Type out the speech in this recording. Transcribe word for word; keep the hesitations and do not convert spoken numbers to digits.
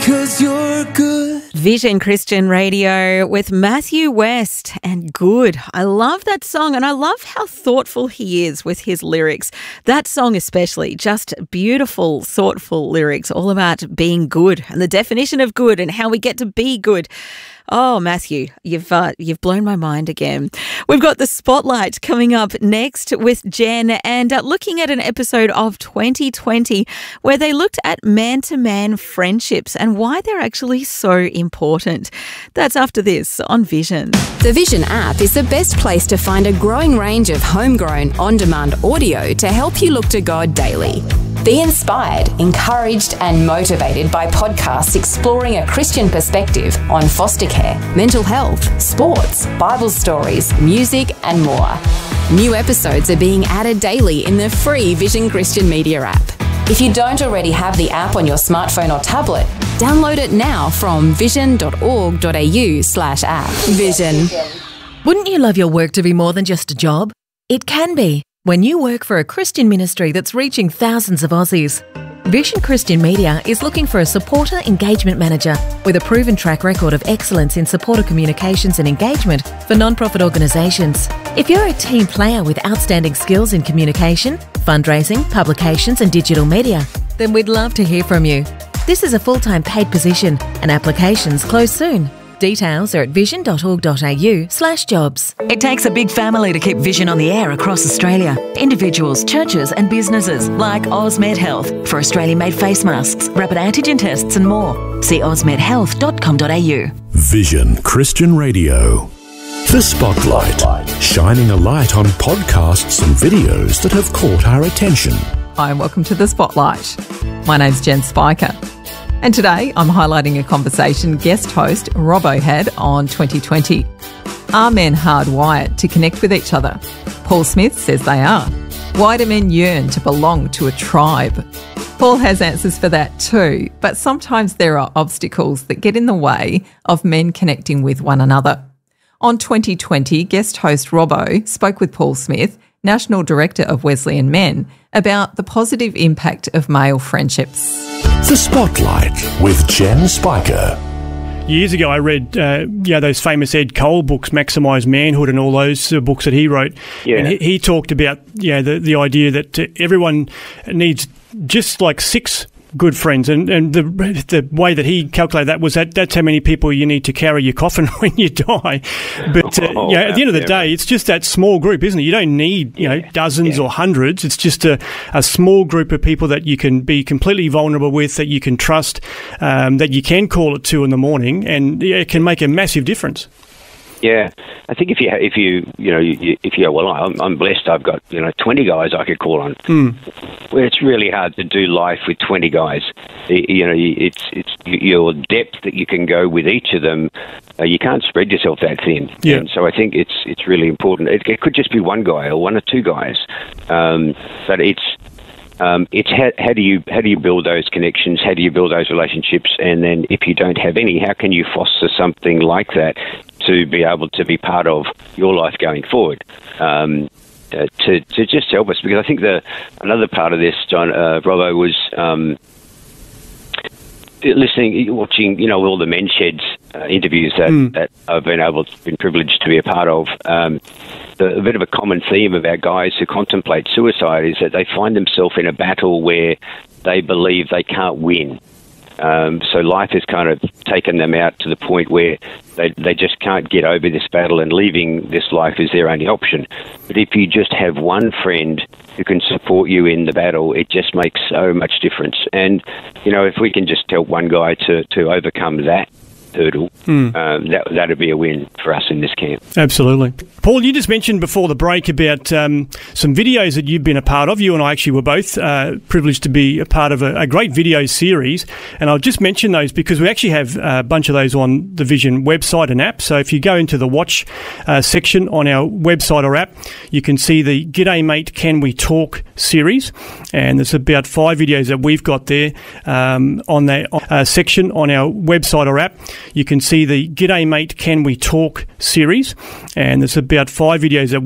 'cause you're good. Vision Christian Radio with Matthew West and Good. I love that song, and I love how thoughtful he is with his lyrics. That song especially, just beautiful, thoughtful lyrics, all about being good and the definition of good and how we get to be good. Oh, Matthew, you've uh, you've blown my mind again. We've got the Spotlight coming up next with Jen, and uh, looking at an episode of twenty twenty where they looked at man-to-man friendships and why they're actually so important. That's after this on Vision. The Vision app is the best place to find a growing range of homegrown, on-demand audio to help you look to God daily. Be inspired, encouraged and motivated by podcasts exploring a Christian perspective on foster care, mental health, sports, Bible stories, music and more. New episodes are being added daily in the free Vision Christian Media app. If you don't already have the app on your smartphone or tablet, download it now from vision.org.au slash app. Vision. Wouldn't you love your work to be more than just a job? It can be when you work for a Christian ministry that's reaching thousands of Aussies. Vision Christian Media is looking for a supporter engagement manager with a proven track record of excellence in supporter communications and engagement for non-profit organisations. If you're a team player with outstanding skills in communication, fundraising, publications and digital media, then we'd love to hear from you. This is a full-time paid position and applications close soon. Details are at vision.org.au slash jobs. It takes a big family to keep Vision on the air across Australia. Individuals, churches and businesses like Osmed Health for Australian-made face masks, rapid antigen tests and more. See osmed health dot com dot a u. Vision Christian Radio. The Spotlight, shining a light on podcasts and videos that have caught our attention. Hi and welcome to The Spotlight. My name's Jen Spiker. And today I'm highlighting a conversation guest host Robbo had on twenty twenty. Are men hardwired to connect with each other? Paul Smith says they are. Why do men yearn to belong to a tribe? Paul has answers for that too, but sometimes there are obstacles that get in the way of men connecting with one another. On twenty twenty, guest host Robbo spoke with Paul Smith, National Director of Wesleyan Men, about the positive impact of male friendships. The Spotlight with Jen Spiker. Years ago, I read, uh, yeah, those famous Ed Cole books, Maximise Manhood, and all those uh, books that he wrote. Yeah. And he, he talked about, yeah, the the idea that uh, everyone needs just like six good friends, and and the the way that he calculated that was that that's how many people you need to carry your coffin when you die. But uh, oh, yeah, at the end of the day, it's just that small group, isn't it? You don't need you know dozens yeah. or hundreds. It's just a, a small group of people that you can be completely vulnerable with, that you can trust, um, that you can call at two in the morning, and yeah, it can make a massive difference. Yeah, I think if you if you you know you, if you go, well, I'm, I'm blessed. I've got you know twenty guys I could call on. Mm. Well, it's really hard to do life with twenty guys. You know, it's it's your depth that you can go with each of them. Uh, you can't spread yourself that thin. Yeah. And so I think it's it's really important. It, it could just be one guy or one or two guys, um, but it's. Um, it's how, how do you how do you build those connections? How do you build those relationships? And then if you don't have any, how can you foster something like that to be able to be part of your life going forward? Um, uh, to to just help us, because I think the another part of this, John uh, Robbo, was um, listening, watching, you know, all the Men Sheds uh, interviews that, mm. that I've been able, to, been privileged to be a part of. Um, the, a bit of a common theme about guys who contemplate suicide is that they find themselves in a battle where they believe they can't win. Um, so life has kind of taken them out to the point where they they just can't get over this battle, and leaving this life is their only option. But if you just have one friend who can support you in the battle, it just makes so much difference. And, you know, if we can just help one guy to, to overcome that hurdle, mm. um, that that'd be a win for us in this camp. Absolutely. Paul, you just mentioned before the break about um, some videos that you've been a part of. You and I actually were both uh, privileged to be a part of a, a great video series, and I'll just mention those because we actually have a bunch of those on the Vision website and app. So if you go into the watch uh, section on our website or app, you can see the G'day Mate, Can We Talk series, and there's about five videos that we've got there um, on that uh, section on our website or app. You can see the G'day Mate, Can We Talk series, and there's about five videos that